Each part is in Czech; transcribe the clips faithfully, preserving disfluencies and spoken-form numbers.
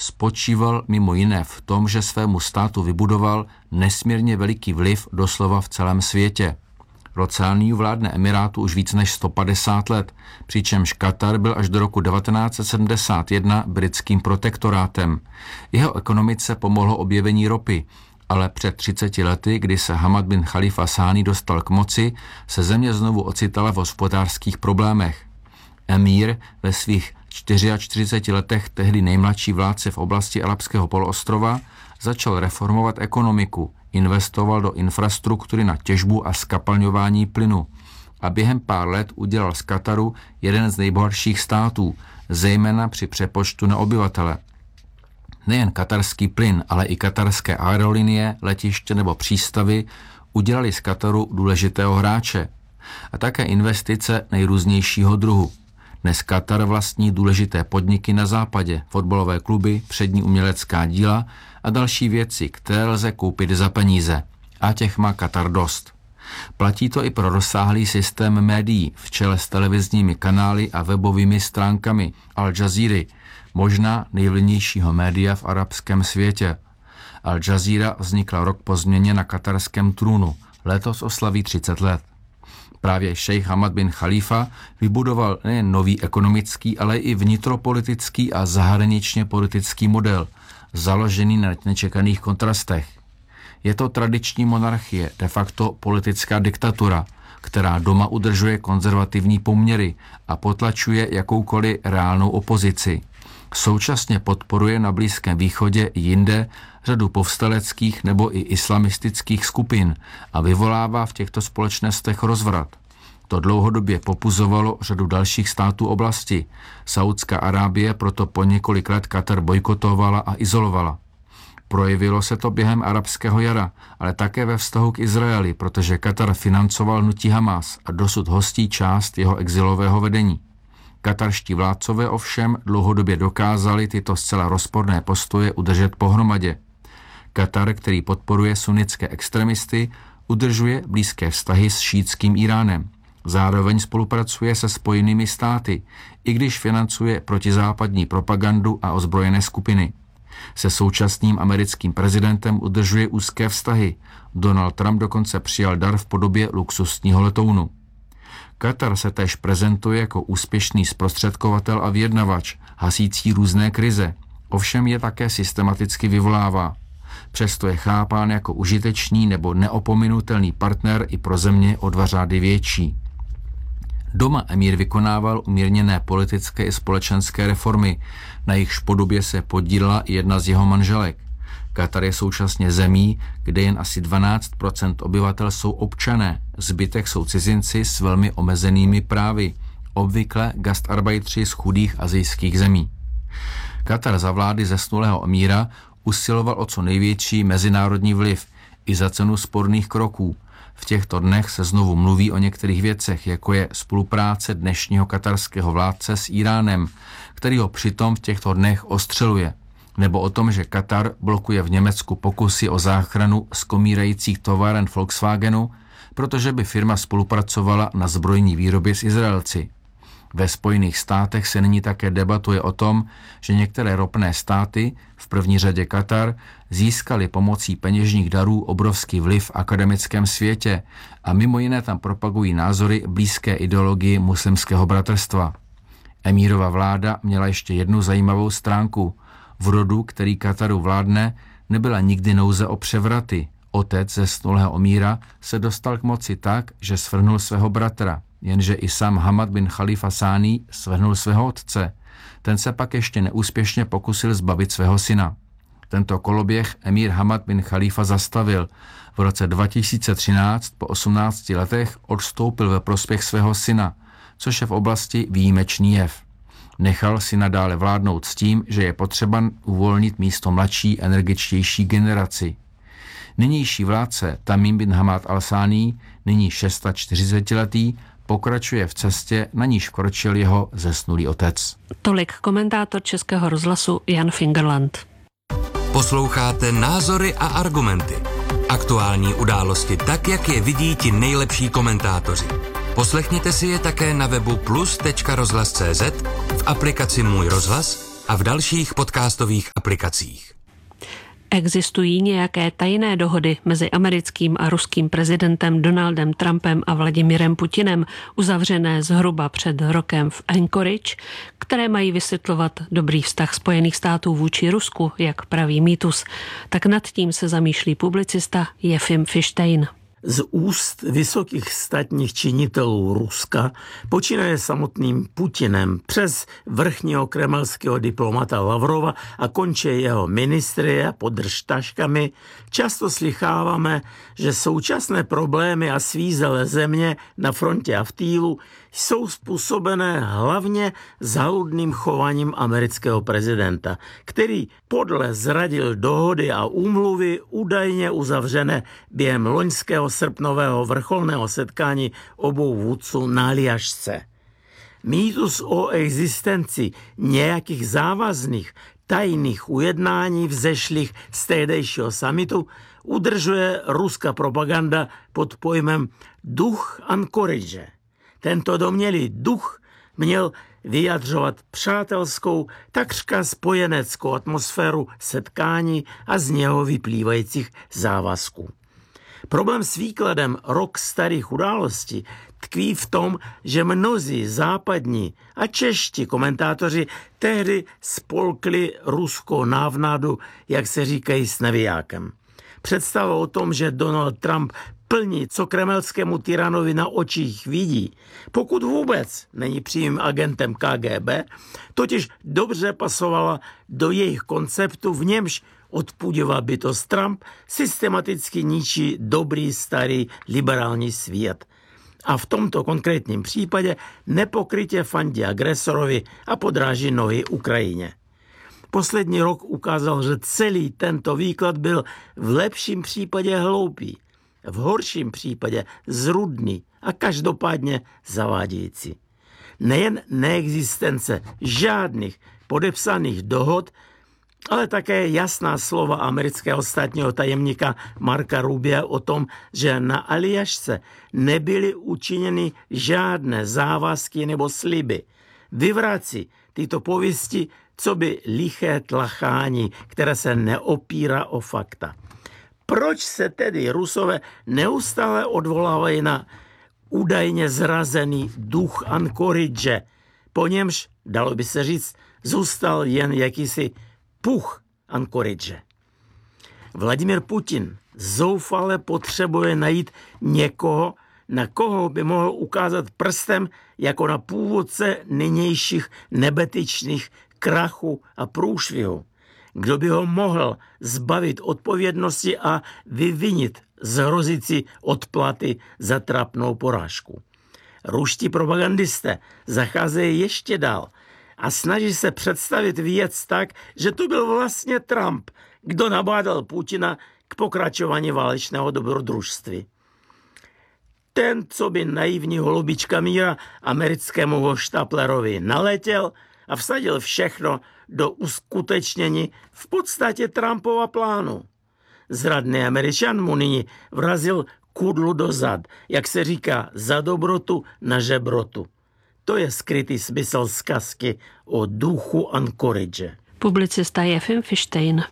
spočíval mimo jiné v tom, že svému státu vybudoval nesmírně veliký vliv doslova v celém světě. Rod Thaniů vládne Emirátu už víc než sto padesát let, přičemž Katar byl až do roku devatenáct set sedmdesát jedna britským protektorátem. Jeho ekonomice pomohlo objevení ropy, ale před třiceti lety, kdy se Hamad bin Chalifa Thani dostal k moci, se země znovu ocitala v hospodářských problémech. Emír ve svých čtyřiačtyřiceti čtyři letech, tehdy nejmladší vládce v oblasti arabského poloostrova, začal reformovat ekonomiku, investoval do infrastruktury na těžbu a skapalňování plynu a během pár let udělal z Kataru jeden z nejbohatších států, zejména při přepočtu na obyvatele. Nejen katarský plyn, ale i katarské aerolinie, letiště nebo přístavy udělali z Kataru důležitého hráče a také investice nejrůznějšího druhu. Dnes Katar vlastní důležité podniky na západě, fotbalové kluby, přední umělecká díla a další věci, které lze koupit za peníze. A těch má Katar dost. Platí to i pro rozsáhlý systém médií v čele s televizními kanály a webovými stránkami Al Jazeera, možná nejvlivnějšího média v arabském světě. Al Jazeera vznikla rok po změně na katarském trůnu. Letos oslaví třicet let. Právě šejch Hamad bin Chalifa vybudoval nejen nový ekonomický, ale i vnitropolitický a zahraničně politický model, založený na nečekaných kontrastech. Je to tradiční monarchie, de facto politická diktatura, která doma udržuje konzervativní poměry a potlačuje jakoukoliv reálnou opozici. Současně podporuje na Blízkém východě i jinde řadu povstaleckých nebo i islamistických skupin a vyvolává v těchto společnostech rozvrat. To dlouhodobě popuzovalo řadu dalších států oblasti. Saudská Arábie proto po několik let Katar bojkotovala a izolovala. Projevilo se to během arabského jara, ale také ve vztahu k Izraeli, protože Katar financoval hnutí Hamas a dosud hostí část jeho exilového vedení. Katarští vládcové ovšem dlouhodobě dokázali tyto zcela rozporné postoje udržet pohromadě. Katar, který podporuje sunnické extremisty, udržuje blízké vztahy s šítským Iránem. Zároveň spolupracuje se Spojenými státy, i když financuje protizápadní propagandu a ozbrojené skupiny. Se současným americkým prezidentem udržuje úzké vztahy. Donald Trump dokonce přijal dar v podobě luxusního letounu. Katar se též prezentuje jako úspěšný zprostředkovatel a vyjednavač, hasící různé krize. Ovšem je také systematicky vyvolává. Přesto je chápán jako užitečný nebo neopominutelný partner i pro země o dva řády větší. Doma emír vykonával umírněné politické i společenské reformy, na jejichž podobě se podílela i jedna z jeho manželek. Katar je současně zemí, kde jen asi dvanáct procent obyvatel jsou občané, zbytek jsou cizinci s velmi omezenými právy, obvykle gastarbeitři z chudých asijských zemí. Katar za vlády zesnulého emíra usiloval o co největší mezinárodní vliv i za cenu sporných kroků. V těchto dnech se znovu mluví o některých věcech, jako je spolupráce dnešního katarského vládce s Iránem, který ho přitom v těchto dnech ostřeluje, nebo o tom, že Katar blokuje v Německu pokusy o záchranu skomírajících továren Volkswagenu, protože by firma spolupracovala na zbrojní výrobě s Izraelci. Ve Spojených státech se nyní také debatuje o tom, že některé ropné státy, v první řadě Katar, získaly pomocí peněžních darů obrovský vliv v akademickém světě a mimo jiné tam propagují názory blízké ideologii muslimského bratrstva. Emírova vláda měla ještě jednu zajímavou stránku. V rodu, který Kataru vládne, nebyla nikdy nouze o převraty. Otec zesnulého emíra se dostal k moci tak, že svrhnul svého bratra, jenže i sám Hamad bin Chalifa Thani svrhnul svého otce. Ten se pak ještě neúspěšně pokusil zbavit svého syna. Tento koloběh emír Hamad bin Chalifa zastavil. V roce dva tisíce třináct po osmnácti letech odstoupil ve prospěch svého syna, což je v oblasti výjimečný jev. Nechal si nadále vládnout s tím, že je potřeba uvolnit místo mladší, energičtější generaci. Nynější vládce Tamim bin Hamad al-Thani, nyní čtyřicetišestiletý, pokračuje v cestě, na níž vkročil jeho zesnulý otec. Tolik komentátor Českého rozhlasu Jan Fingerland. Posloucháte Názory a argumenty. Aktuální události tak, jak je vidí ti nejlepší komentátoři. Poslechněte si je také na webu plus tečka rozhlas tečka cé zet, v aplikaci Můj rozhlas a v dalších podcastových aplikacích. Existují nějaké tajné dohody mezi americkým a ruským prezidentem Donaldem Trumpem a Vladimirem Putinem, uzavřené zhruba před rokem v Anchorage, které mají vysvětlovat dobrý vztah Spojených států vůči Rusku, jak praví mýtus. Tak nad tím se zamýšlí publicista Jefim Fištejn. Z úst vysokých státních činitelů Ruska, počínaje samotným Putinem přes vrchního kremelského diplomata Lavrova a končí jeho ministry a podržtaškami, často slycháváme, že současné problémy a svízelé země na frontě a v týlu jsou způsobené hlavně záludným chováním amerického prezidenta, který podle zradil dohody a úmluvy údajně uzavřené během loňského srpnového vrcholného setkání obou vůdců na Aljašce. Mýtus o existenci nějakých závazných tajných ujednání vzešlých z tehdejšího summitu udržuje ruská propaganda pod pojmem duch Anchorage. Tento domnělý duch měl vyjadřovat přátelskou, takřka spojeneckou atmosféru setkání a z něho vyplývajících závazků. Problém s výkladem rok starých událostí tkví v tom, že mnozí západní a čeští komentátoři tehdy spolkli ruskou návnadu, jak se říkají, s nevijákem. Představa o tom, že Donald Trump plní, co kremelskému tyranovi na očích vidí, pokud vůbec není přímým agentem K G B, totiž dobře pasovala do jejich konceptu, v němž odpudivá bytost Trump systematicky ničí dobrý starý liberální svět. A v tomto konkrétním případě nepokrytě fandí agresorovi a podráží nohy Ukrajině. Poslední rok ukázal, že celý tento výklad byl v lepším případě hloupý, v horším případě zrudný a každopádně zavádějící. Nejen neexistence žádných podepsaných dohod, ale také jasná slova amerického státního tajemníka Marka Rubia o tom, že na Aljašce nebyly učiněny žádné závazky nebo sliby, vyvrací tyto pověsti, co by liché tlachání, které se neopírá o fakta. Proč se tedy Rusové neustále odvolávají na údajně zrazený duch Anchorage, po němž, dalo by se říct, zůstal jen jakýsi puch Anchorage? Vladimír Putin zoufale potřebuje najít někoho, na koho by mohl ukázat prstem jako na původce nynějších nebetyčných krachu a průšvihu. Kdo by ho mohl zbavit odpovědnosti a vyvinit z hrozící odplaty za trapnou porážku. Ruští propagandisté zacházejí ještě dál a snaží se představit věc tak, že to byl vlastně Trump, kdo nabádal Putina k pokračování válečného dobrodružství. Ten, co by naivní holubička míra americkému hoštaplerovi naletěl a vsadil všechno do uskutečnění v podstatě Trumpova plánu. Zradný Američan mu nyní vrazil kudlu do zad, jak se říká, za dobrotu na žebrotu. To je skrytý smysl zkazky o duchu Anchorage. Publicista Jefim Fištejn.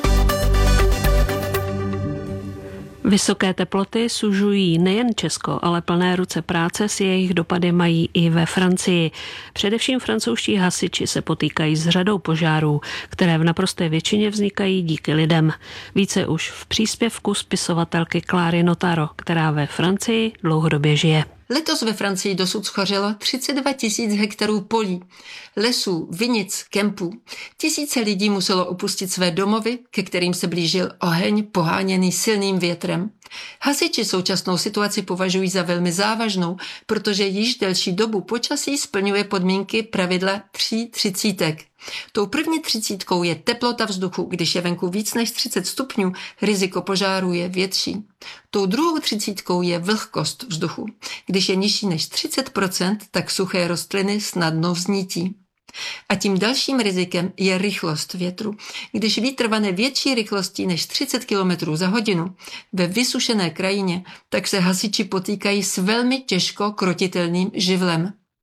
Vysoké teploty sužují nejen Česko, ale plné ruce práce s jejich dopady mají i ve Francii. Především francouzští hasiči se potýkají s řadou požárů, které v naprosté většině vznikají díky lidem. Více už v příspěvku spisovatelky Kláry Notaro, která ve Francii dlouhodobě žije. Letos ve Francii dosud schořelo třicet dva tisíc hektarů polí, lesů, vinic, kempů. Tisíce lidí muselo opustit své domovy, ke kterým se blížil oheň poháněný silným větrem. Hasiči současnou situaci považují za velmi závažnou, protože již delší dobu počasí splňuje podmínky pravidla tří třicítek. Tou první třicítkou je teplota vzduchu, když je venku víc než třicet stupňů, riziko požáru je větší. Tou druhou třicítkou je vlhkost vzduchu. Když je nižší než třicet procent, tak suché rostliny snadno vznítí. A tím dalším rizikem je rychlost větru. Když vítr vane větší rychlostí než třicet kilometrů za hodinu ve vysušené krajině, tak se hasiči potýkají s velmi těžko krotitelným živlem.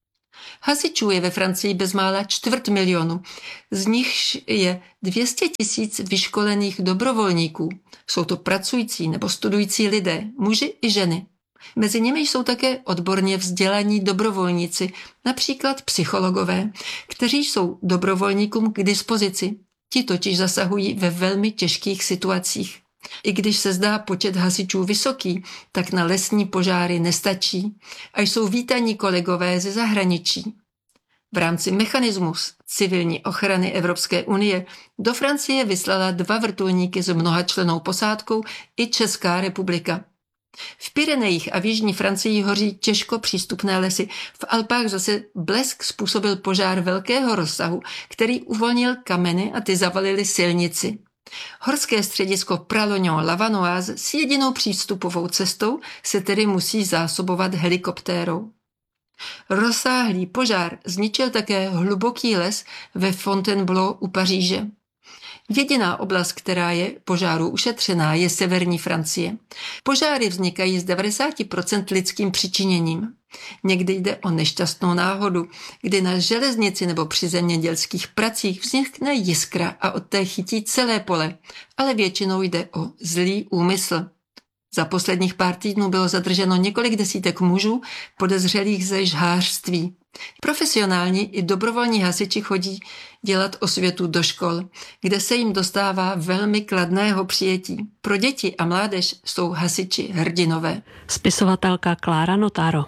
Hasičů je ve Francii bezmála čtvrt milionu, z nichž je dvě stě tisíc vyškolených dobrovolníků. Jsou to pracující nebo studující lidé, muži i ženy. Mezi nimi jsou také odborně vzdělaní dobrovolníci, například psychologové, kteří jsou dobrovolníkům k dispozici. Ti totiž zasahují ve velmi těžkých situacích. I když se zdá počet hasičů vysoký, tak na lesní požáry nestačí a jsou vítaní kolegové ze zahraničí. V rámci mechanismus civilní ochrany Evropské unie do Francie vyslala dva vrtulníky s mnohačlennou posádkou i Česká republika. V Pyrenejích a v jižní Francii hoří těžko přístupné lesy. V Alpách zase blesk způsobil požár velkého rozsahu, který uvolnil kameny a ty zavalily silnici. Horské středisko Pralognan-Lavanoise s jedinou přístupovou cestou se tedy musí zásobovat helikoptérou. Rozsáhlý požár zničil také hluboký les ve Fontainebleau u Paříže. Jediná oblast, která je požáru ušetřená, je severní Francie. Požáry vznikají z devadesát procent lidským přičiněním. Někdy jde o nešťastnou náhodu, kdy na železnici nebo při zemědělských pracích vznikne jiskra a od té chytí celé pole, ale většinou jde o zlý úmysl. Za posledních pár týdnů bylo zadrženo několik desítek mužů podezřelých ze žhářství. Profesionální i dobrovolní hasiči chodí dělat osvětu do škol, kde se jim dostává velmi kladného přijetí. Pro děti a mládež jsou hasiči hrdinové. Spisovatelka Klára Notaro.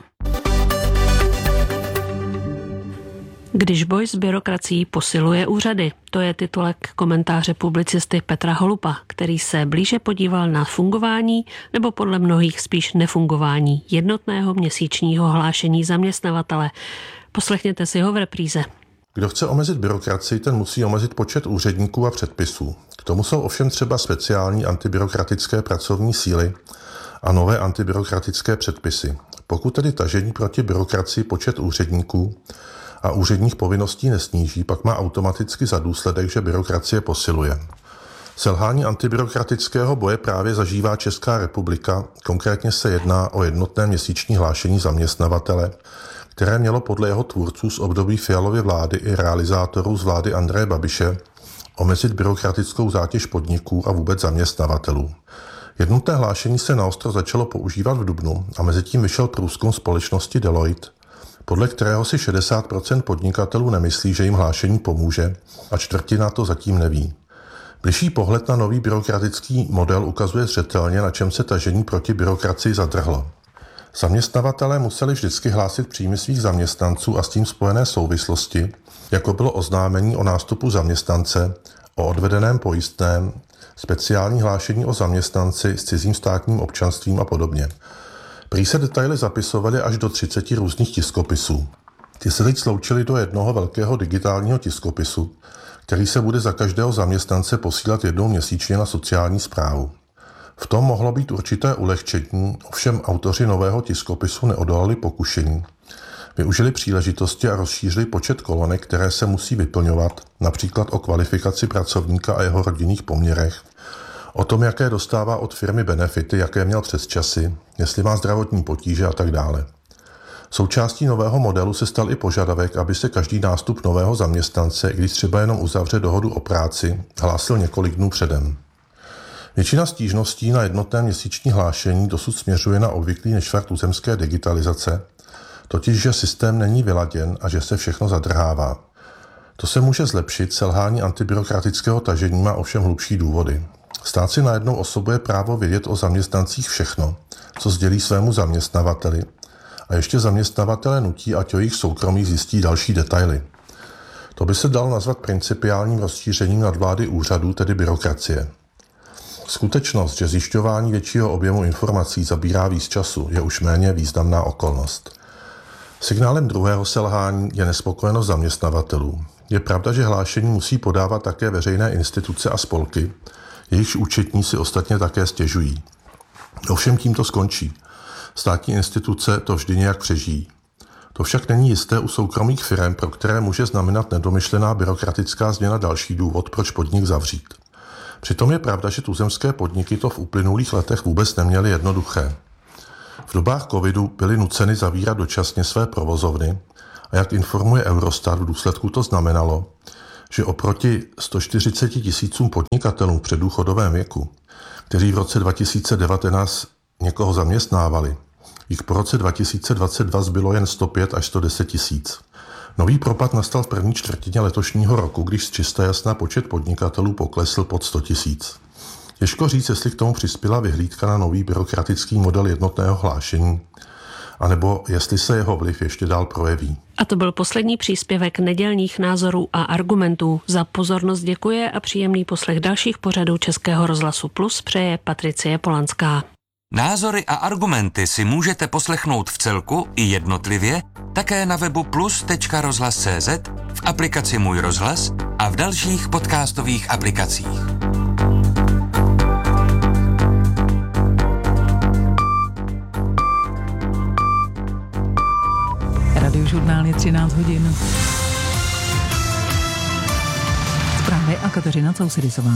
Když boj s byrokracií posiluje úřady, to je titulek komentáře publicisty Petra Holupa, který se blíže podíval na fungování, nebo podle mnohých spíš nefungování jednotného měsíčního hlášení zaměstnavatele. Poslechněte si ho v repríze. Kdo chce omezit byrokracii, ten musí omezit počet úředníků a předpisů. K tomu jsou ovšem třeba speciální antibyrokratické pracovní síly a nové antibyrokratické předpisy. Pokud tedy tažení proti byrokracii počet úředníků a úředních povinností nesníží, pak má automaticky za důsledek, že byrokracie posiluje. Selhání antibyrokratického boje právě zažívá Česká republika, konkrétně se jedná o jednotné měsíční hlášení zaměstnavatele, které mělo podle jeho tvůrců z období Fialovy vlády i realizátorů z vlády Andreje Babiše omezit byrokratickou zátěž podniků a vůbec zaměstnavatelů. Jednotné hlášení se naostro začalo používat v dubnu a mezitím vyšel průzkum společnosti Deloitte, podle kterého si šedesát procent podnikatelů nemyslí, že jim hlášení pomůže a čtvrtina to zatím neví. Bližší pohled na nový byrokratický model ukazuje zřetelně, na čem se tažení proti byrokracii zadrhlo. Zaměstnavatelé museli vždycky hlásit příjmy svých zaměstnanců a s tím spojené souvislosti, jako bylo oznámení o nástupu zaměstnance, o odvedeném pojistném, speciální hlášení o zaměstnanci s cizím státním občanstvím a podobně. Prý se detaily zapisovaly až do třiceti různých tiskopisů. Ty se teď sloučily do jednoho velkého digitálního tiskopisu, který se bude za každého zaměstnance posílat jednou měsíčně na sociální správu. V tom mohlo být určité ulehčení, ovšem autoři nového tiskopisu neodolali pokušení. Využili příležitosti a rozšířili počet kolonek, které se musí vyplňovat, například o kvalifikaci pracovníka a jeho rodinných poměrech, o tom, jaké dostává od firmy benefity, jaké měl přesčasy, jestli má zdravotní potíže a tak dále. Součástí nového modelu se stal i požadavek, aby se každý nástup nového zaměstnance, když třeba jenom uzavře dohodu o práci, hlásil několik dnů předem. Většina stížností na jednotné měsíční hlášení dosud směřuje na obvyklý nešvar tuzemské digitalizace, totiž že systém není vyladěn a že se všechno zadrhává. To se může zlepšit, selhání antibyrokratického tažení má ovšem hlubší důvody. Stát si najednou osobuje právo vědět o zaměstnancích všechno, co sdělí svému zaměstnavateli, a ještě zaměstnavatele nutí, ať o jejich soukromí zjistí další detaily. To by se dalo nazvat principiálním rozšířením nadvlády úřadů, tedy byrokracie. Skutečnost, že zjišťování většího objemu informací zabírá víc času, je už méně významná okolnost. Signálem druhého selhání je nespokojenost zaměstnavatelů. Je pravda, že hlášení musí podávat také veřejné instituce a spolky, jejichž účetní si ostatně také stěžují. Ovšem tím to skončí. Státní instituce to vždy nějak přežijí. To však není jisté u soukromých firem, pro které může znamenat nedomyšlená byrokratická změna další důvod, proč podnik zavřít. Přitom je pravda, že tuzemské podniky to v uplynulých letech vůbec neměly jednoduché. V dobách covidu byly nuceny zavírat dočasně své provozovny A jak informuje Eurostat, v důsledku to znamenalo, že oproti sto čtyřicet tisícům podnikatelů v předdůchodovém věku, kteří v roce dva tisíce devatenáct někoho zaměstnávali, jich po roce dva tisíce dvacet dva zbylo jen sto pět až sto deset tisíc. Nový propad nastal v první čtvrtině letošního roku, když z čista jasna počet podnikatelů poklesl pod sto tisíc. Těžko říct, jestli k tomu přispěla vyhlídka na nový byrokratický model jednotného hlášení, anebo jestli se jeho vliv ještě dál projeví. A to byl poslední příspěvek nedělních názorů a argumentů. Za pozornost děkuje a příjemný poslech dalších pořadů Českého rozhlasu Plus přeje Patricie Polanská. Názory a argumenty si můžete poslechnout v celku i jednotlivě také na webu plus tečka rozhlas tečka cé zet, v aplikaci Můj rozhlas a v dalších podcastových aplikacích. Radiožurnál je třináct hodin. Zprávy a Kateřina Cousedisová.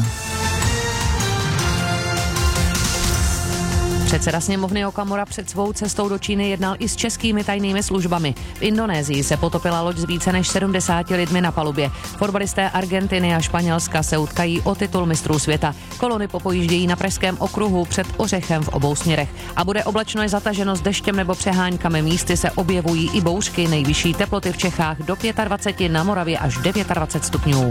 Předseda sněmovny Okamura před svou cestou do Číny jednal i s českými tajnými službami. V Indonésii se potopila loď s více než sedmdesáti lidmi na palubě. Fotbalisté Argentiny a Španělska se utkají o titul mistrů světa. Kolony popojíždějí na Pražském okruhu před Ořechem v obou směrech. A bude oblačno, je zataženo s deštěm nebo přeháňkami. Místy se objevují i bouřky. Nejvyšší teploty v Čechách do dvacet pět, na Moravě až dvacet devět stupňů.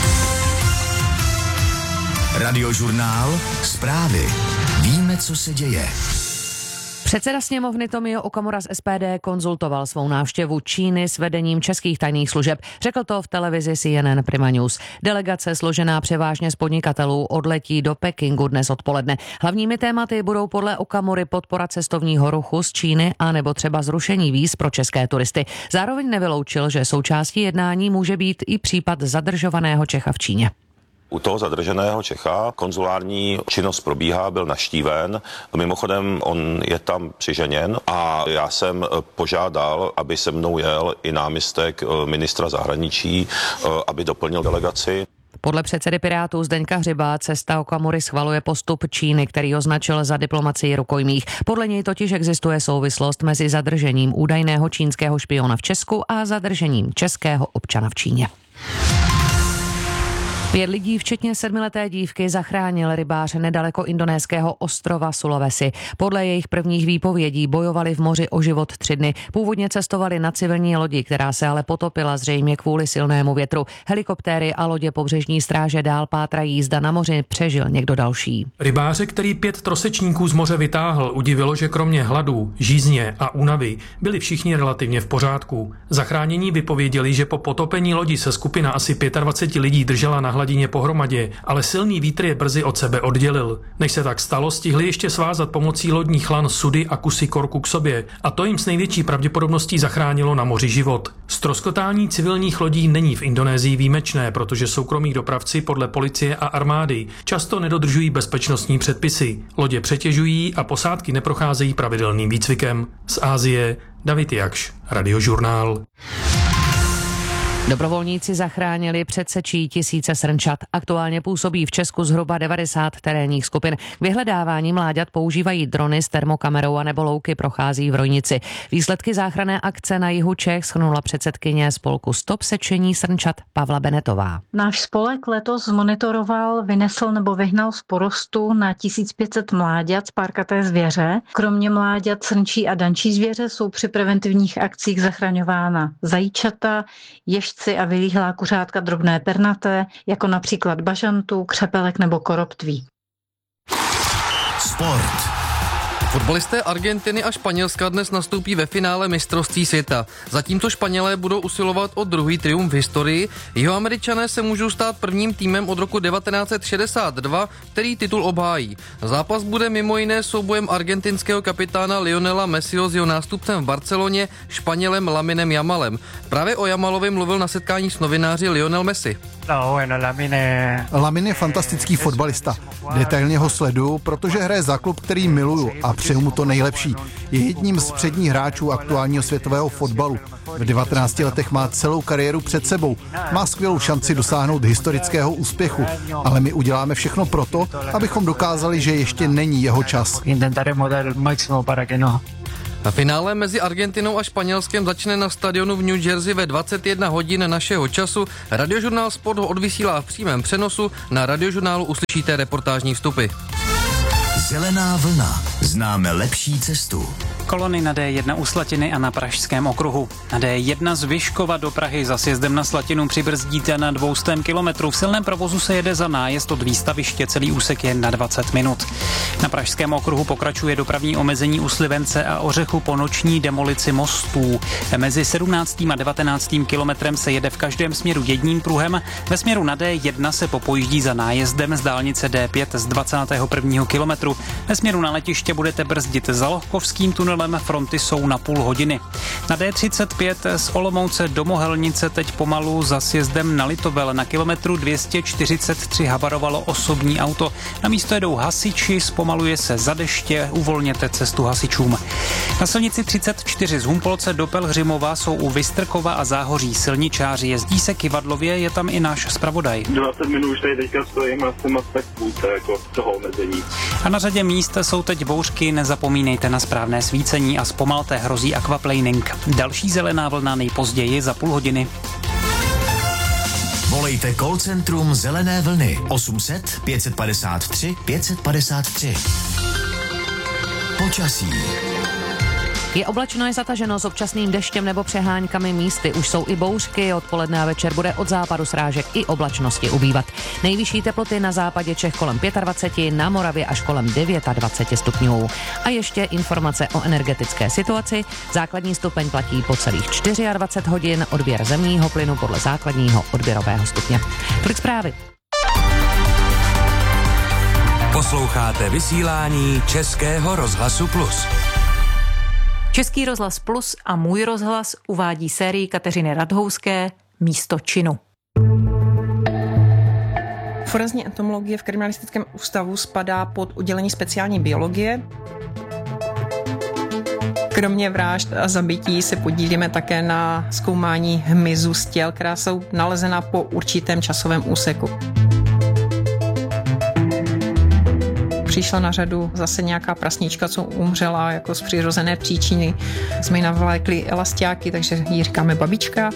Radiožurnál, zprávy. Víme, co se děje. Předseda sněmovny Tomio Okamura z es pé dé konzultoval svou návštěvu Číny s vedením českých tajných služeb. Řekl to v televizi C N N Prima News. Delegace složená převážně z podnikatelů odletí do Pekingu dnes odpoledne. Hlavními tématy budou podle Okamury podpora cestovního ruchu z Číny a nebo třeba zrušení víz pro české turisty. Zároveň nevyloučil, že součástí jednání může být i případ zadržovaného Čecha v Číně. U toho zadrženého Čecha konzulární činnost probíhá, byl navštíven. Mimochodem, on je tam přiženěn a já jsem požádal, aby se mnou jel i náměstek ministra zahraničí, aby doplnil delegaci. Podle předsedy Pirátů Zdeňka Hřiba cesta Okamury schvaluje postup Číny, který označil za diplomacii rukojmích. Podle něj totiž existuje souvislost mezi zadržením údajného čínského špiona v Česku a zadržením českého občana v Číně. Pět lidí, včetně sedmileté dívky, zachránil rybář nedaleko indonéského ostrova Sulawesi. Podle jejich prvních výpovědí bojovali v moři o život tři dny. Původně cestovali na civilní lodi, která se ale potopila zřejmě kvůli silnému větru. Helikoptéry a lodě pobřežní stráže dál pátrají, zda na moři přežil někdo další. Rybáře, který pět trosečníků z moře vytáhl, udivilo, že kromě hladu, žízně a únavy byli všichni relativně v pořádku. Zachránění vypověděli, že po potopení lodi se skupina asi dvacet pět lidí držela na hladině pohromadě, ale silný vítr je brzy od sebe oddělil. Než se tak stalo, stihli ještě svázat pomocí lodních lan sudy a kusy korku k sobě a to jim s největší pravděpodobností zachránilo na moři život. Ztroskotání civilních lodí není v Indonésii výjimečné, protože soukromí dopravci podle policie a armády často nedodržují bezpečnostní předpisy. Lodě přetěžují a posádky neprocházejí pravidelným výcvikem. Z Asie David Jakš, Radiožurnál. Dobrovolníci zachránili před sečí tisíce srnčat. Aktuálně působí v Česku zhruba devadesát terénních skupin. K vyhledávání mláďat používají drony s termokamerou a nebo louky prochází v rojnici. Výsledky záchranné akce na jihu Čech shrnula předsedkyně spolku Stop sečení srnčat Pavla Benetová. Náš spolek letos monitoroval, vynesl nebo vyhnal z porostu na tisíc pět set mláďat spárkaté zvěře. Kromě mláďat srnčí a dančí zvěře jsou při preventivních akcích zachraňována zajíčata, jež a vylíhlá kuřátka drobné pernaté, jako například bažantů, křepelek nebo koroptví. Sport. Fotbalisté Argentiny a Španělska dnes nastoupí ve finále mistrovství světa. Zatímco Španělé budou usilovat o druhý triumf v historii, Jihoameričané se můžou stát prvním týmem od roku devatenáct set šedesát dva, který titul obhájí. Zápas bude mimo jiné soubojem argentinského kapitána Lionela Messiho s jeho nástupcem v Barceloně, Španělem Laminem Yamalem. Právě o Yamalovi mluvil na setkání s novináři Lionel Messi. Lamin je fantastický fotbalista. Detailně ho sleduju, protože hraje za klub, který miluju a přeju mu to nejlepší. Je jedním z předních hráčů aktuálního světového fotbalu. V devatenácti letech má celou kariéru před sebou. Má skvělou šanci dosáhnout historického úspěchu, ale my uděláme všechno proto, abychom dokázali, že ještě není jeho čas. Finále mezi Argentinou a Španělskem začne na stadionu v New Jersey ve dvacet jedna hodin našeho času. Radiožurnál Sport ho odvysílá v přímém přenosu. Na Radiožurnálu uslyšíte reportážní vstupy. Zelená vlna. Známe lepší cestu. Kolony na D jedna u Slatiny a na Pražském okruhu. Na D jedna z Vyškova do Prahy za sjezdem na Slatinu přibrzdíte na dvě stě kilometrů. V silném provozu se jede za nájezd od výstaviště, celý úsek je na dvacet minut. Na Pražském okruhu pokračuje dopravní omezení u Slivence a Ořechu po noční demolici mostů. Mezi sedmnáctým a devatenáctým kilometrem se jede v každém směru jedním pruhem. Ve směru na D jedna se popojíždí za nájezdem z dálnice D pět z dvacátého prvního kilometru. Ve směru na letiště budete brzdit za Lohkovským tunelem, fronty jsou na půl hodiny. Na D třicet pět z Olomouce do Mohelnice teď pomalu za sjezdem na Litovel. Na kilometru dvě stě čtyřicet tři habarovalo osobní auto. Na místo jedou hasiči, zpomaluje se za deště, uvolněte cestu hasičům. Na silnici třicet čtyři z Humpolce do Pelhřimova jsou u Vystrkova a Záhoří silničáři. Jezdí se kyvadlově, je tam i náš zpravodaj. dvacet minut už tady teďka stojím a jsem asi tak půlce jako toho omezení. A na řadě míst jsou teď bouřky, nezapomínejte na správné svícení a zpomalte, hrozí aquaplaning. Další zelená vlna nejpozději za půl hodiny. Volejte call centrum Zelené vlny osm set pět padesát tři pět padesát tři. Počasí. Je oblačno, je zataženo s občasným deštěm nebo přeháňkami, místy už jsou i bouřky, odpoledne a večer bude od západu srážek i oblačnosti ubývat. Nejvyšší teploty na západě Čech kolem dvacet pět, na Moravě až kolem dvacet devět stupňů. A ještě informace o energetické situaci. Základní stupeň platí po celých dvacet čtyři hodin, odběr zemního plynu podle základního odběrového stupně. Tolik zprávy. Posloucháte vysílání Českého rozhlasu Plus. Český rozhlas Plus a Můj rozhlas uvádí sérii Kateřiny Radhouské Místo činu. Forenzní entomologie v kriminalistickém ústavu spadá pod oddělení speciální biologie. Kromě vražd a zabití se podílíme také na zkoumání hmyzu z těl, která jsou nalezena po určitém časovém úseku. Přišla na řadu zase nějaká prasnička, co umřela jako z přirozené příčiny. Jsme ji navlékli elastiáky, takže jí říkáme babička.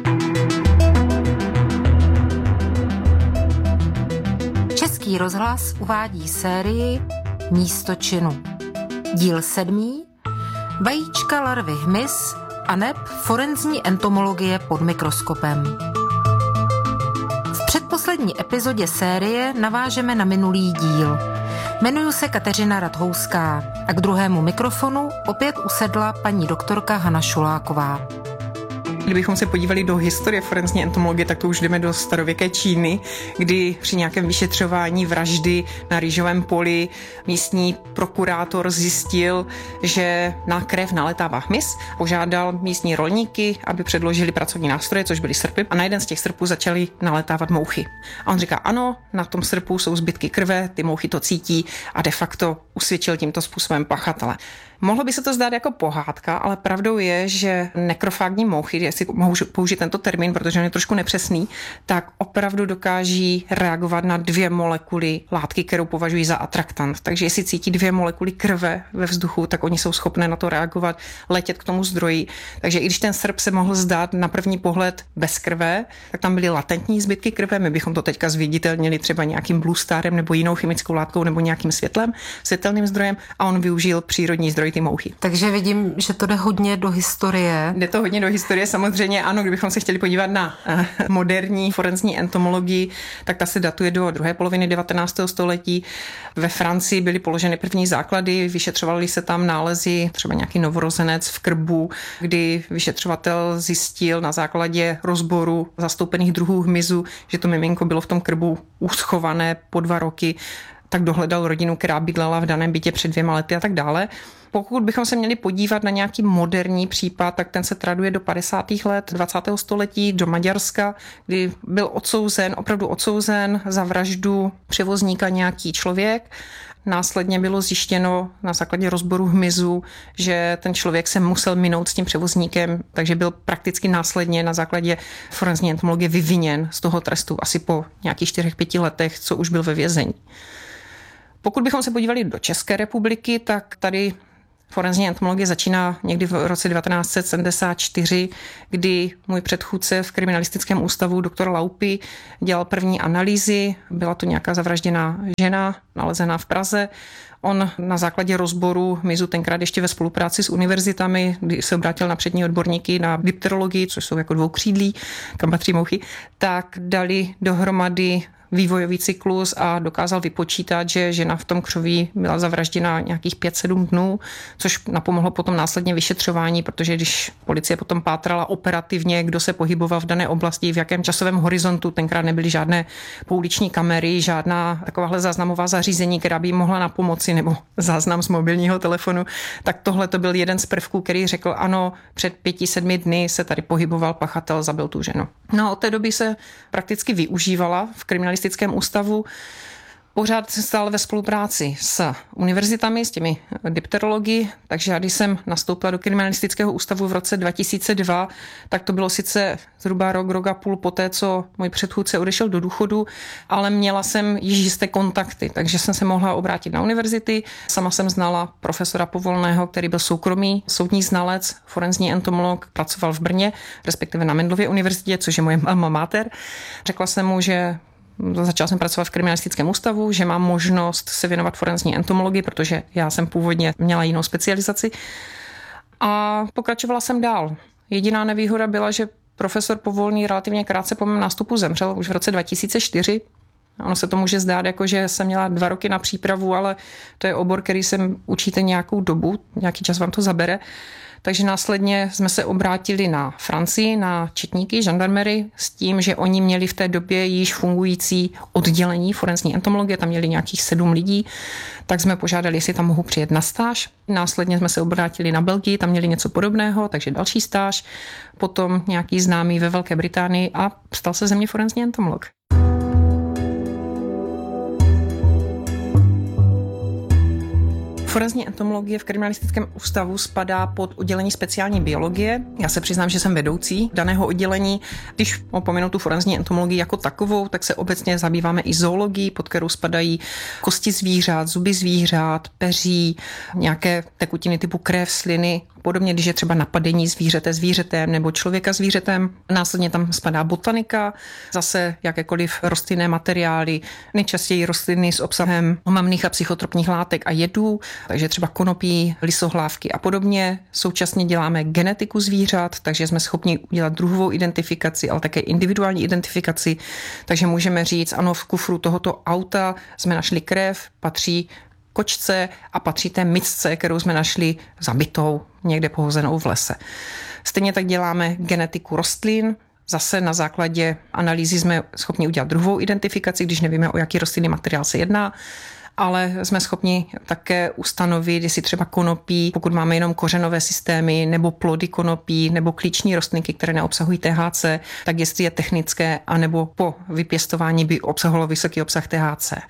Český rozhlas uvádí sérii Místo činu. Díl sedmý. Vajíčka larvy hmyz aneb forenzní entomologie pod mikroskopem. V předposlední epizodě série navážeme na minulý díl. Jmenuji se Kateřina Radhouská a k druhému mikrofonu opět usedla paní doktorka Hana Šuláková. Kdybychom se podívali do historie forenzní entomologie, tak to už jdeme do starověké Číny, kdy při nějakém vyšetřování vraždy na rýžovém poli místní prokurátor zjistil, že na krev naletává hmyz, požádal místní rolníky, aby předložili pracovní nástroje, což byly srpy, a na jeden z těch srpů začaly naletávat mouchy. A on říká, ano, na tom srpu jsou zbytky krve, ty mouchy to cítí a de facto usvědčil tímto způsobem pachatele. Mohlo by se to zdát jako pohádka, ale pravdou je, že nekrofágní mouchy, jestli mohu použít tento termín, protože on je trošku nepřesný, tak opravdu dokáží reagovat na dvě molekuly látky, kterou považují za atraktant. Takže jestli cítí dvě molekuly krve ve vzduchu, tak oni jsou schopné na to reagovat, letět k tomu zdroji. Takže i když ten srp se mohl zdát na první pohled bez krve, tak tam byly latentní zbytky krve. My bychom to teďka zviditelnili třeba nějakým blue starem nebo jinou chemickou látkou nebo nějakým světlem, světelným zdrojem, a on využil přírodní zdroj, ty mouchy. Takže vidím, že to jde hodně do historie. Jde to hodně do historie, samozřejmě ano, kdybychom se chtěli podívat na uh, moderní forenzní entomologii, tak ta se datuje do druhé poloviny devatenáctého století. Ve Francii byly položeny první základy, vyšetřovaly se tam nálezy, třeba nějaký novorozenec v krbu, kdy vyšetřovatel zjistil na základě rozboru zastoupených druhů hmyzu, že to miminko bylo v tom krbu uschované po dva roky, tak dohledal rodinu, která bydlela v daném bytě před dvěma lety a tak dále. Pokud bychom se měli podívat na nějaký moderní případ, tak ten se traduje do padesátých let dvacátého století do Maďarska, kdy byl odsouzen, opravdu odsouzen za vraždu převozníka nějaký člověk. Následně bylo zjištěno na základě rozboru hmyzu, že ten člověk se musel minout s tím převozníkem, takže byl prakticky následně na základě forenzní entomologie vyviněn z toho trestu asi po nějakých čtyřech, pěti letech, co už byl ve vězení. Pokud bychom se podívali do České republiky, tak tady Forenzní entomologie začíná někdy v roce devatenáct set sedmdesát čtyři, kdy můj předchůdce v kriminalistickém ústavu doktor Laupy dělal první analýzy. Byla to nějaká zavražděná žena, nalezená v Praze. On na základě rozboru mizu tenkrát ještě ve spolupráci s univerzitami, kdy se obrátil na přední odborníky na dipterologii, což jsou jako dvoukřídlí, kam patří mouchy, tak dali dohromady vývojový cyklus a dokázal vypočítat, že žena v tom křoví byla zavražděna nějakých pět sedm dnů, což napomohlo potom následně vyšetřování, protože když policie potom pátrala operativně, kdo se pohyboval v dané oblasti, v jakém časovém horizontu, tenkrát nebyly žádné pouliční kamery, žádná takováhle záznamová zařízení, která by jim mohla napomoci, nebo záznam z mobilního telefonu, tak tohle to byl jeden z prvků, který řekl, ano, před pěti, sedmi dny se tady pohyboval pachatel, zabil tu ženu. No od té doby se prakticky využívala v kriminalistickém ústavu, pořád stále ve spolupráci s univerzitami, s těmi dipterology, takže já když jsem nastoupila do kriminalistického ústavu v roce dva tisíce dva, tak to bylo sice zhruba rok, rok a půl poté, co můj předchůdce odešel do důchodu, ale měla jsem již jisté kontakty, takže jsem se mohla obrátit na univerzity. Sama jsem znala profesora Povolného, který byl soukromý soudní znalec, forenzní entomolog, pracoval v Brně, respektive na Mendelově univerzitě, což je moje alma mater. Řekla jsem mu, že začala jsem pracovat v kriminalistickém ústavu, že mám možnost se věnovat forenzní entomologii, protože já jsem původně měla jinou specializaci. A pokračovala jsem dál. Jediná nevýhoda byla, že profesor Povolný relativně krátce po mém nástupu zemřel už v roce dva tisíce čtyři. Ono se to může zdát, jako že jsem měla dva roky na přípravu, ale to je obor, který sem učíte nějakou dobu, nějaký čas vám to zabere. Takže následně jsme se obrátili na Francii, na četníky, žandarmery, s tím, že oni měli v té době již fungující oddělení forenzní entomologie, tam měli nějakých sedm lidí, tak jsme požádali, jestli tam mohu přijet na stáž. Následně jsme se obrátili na Belgii, tam měli něco podobného, takže další stáž, potom nějaký známý ve Velké Británii a stal se ze mě forenzní entomolog. Forenzní entomologie v kriminalistickém ústavu spadá pod oddělení speciální biologie. Já se přiznám, že jsem vedoucí daného oddělení. Když opomenu tu forenzní entomologii jako takovou, tak se obecně zabýváme i zoologií, pod kterou spadají kosti zvířat, zuby zvířat, peří, nějaké tekutiny typu krev, sliny. Podobně, když je třeba napadení zvířete zvířetem nebo člověka zvířetem. Následně tam spadá botanika, zase jakékoliv rostlinné materiály, nejčastěji rostliny s obsahem omamných a psychotropních látek a jedů, takže třeba konopí, lisohlávky a podobně. Současně děláme genetiku zvířat, takže jsme schopni udělat druhovou identifikaci, ale také individuální identifikaci. Takže můžeme říct, ano, v kufru tohoto auta jsme našli krev, patří kočce a patří té myčce, kterou jsme našli zabitou, někde pohozenou v lese. Stejně tak děláme genetiku rostlin. Zase na základě analýzy jsme schopni udělat druhovou identifikaci, když nevíme, o jaký rostlinný materiál se jedná, ale jsme schopni také ustanovit, jestli třeba konopí, pokud máme jenom kořenové systémy, nebo plody konopí, nebo klíční rostlinky, které neobsahují T H C, tak jestli je technické, anebo po vypěstování by obsahovalo vysoký obsah T H C.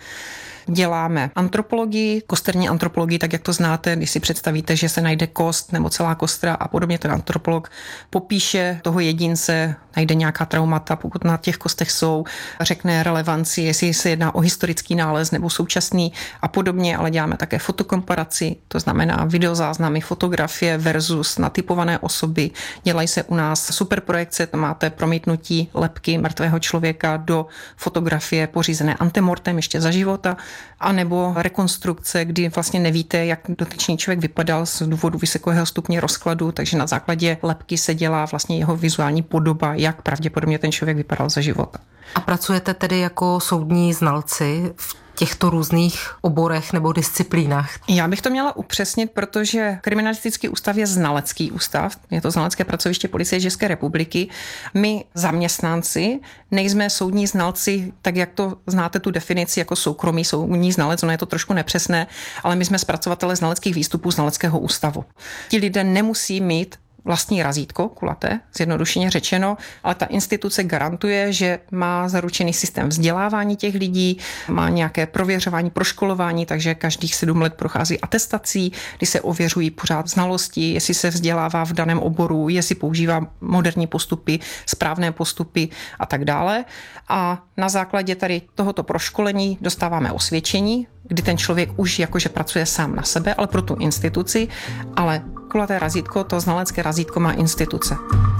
Děláme antropologii, kosterní antropologii, tak jak to znáte, když si představíte, že se najde kost nebo celá kostra a podobně, ten antropolog popíše toho jedince, najde nějaká traumata, pokud na těch kostech jsou, řekne relevanci, jestli se jedná o historický nález nebo současný a podobně, ale děláme také fotokomparaci, to znamená videozáznamy, fotografie versus natypované osoby. Dělají se u nás superprojekce, to máte promítnutí lebky mrtvého člověka do fotografie pořízené antemortem ještě za života, anebo rekonstrukce, kdy vlastně nevíte, jak dotyčný člověk vypadal z důvodu vysokého stupně rozkladu, takže na základě lebky se dělá vlastně jeho vizuální podoba, jak pravděpodobně ten člověk vypadal za života. A pracujete tedy jako soudní znalci v těchto různých oborech nebo disciplínách? Já bych to měla upřesnit, protože kriminalistický ústav je znalecký ústav, je to znalecké pracoviště Policie České republiky. My zaměstnanci nejsme soudní znalci, tak jak to znáte tu definici jako soukromý soudní znalec, ono je to trošku nepřesné, ale my jsme zpracovatele znaleckých výstupů znaleckého ústavu. Ti lidé nemusí mít vlastní razítko, kulaté, zjednodušeně řečeno, ale ta instituce garantuje, že má zaručený systém vzdělávání těch lidí, má nějaké prověřování, proškolování, takže každých sedm let prochází atestací, kdy se ověřují pořád znalosti, jestli se vzdělává v daném oboru, jestli používá moderní postupy, správné postupy a tak dále. A na základě tady tohoto proškolení dostáváme osvědčení, kdy ten člověk už jakože pracuje sám na sebe, ale pro tu instituci, ale kulaté razítko, to znalecké razítko má instituce.